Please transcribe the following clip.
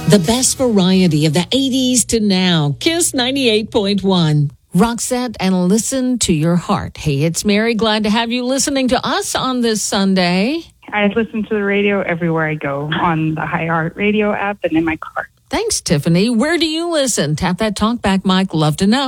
The best variety of the 80s to now. Kiss 98.1. Roxette and Listen to Your Heart. Hey, it's Mary. Glad to have you listening to us on this Sunday. I listen to the radio everywhere I go, on the iHeart Radio app and in my car. Thanks, Tiffany. Where do you listen? Tap that talkback mic. Love to know.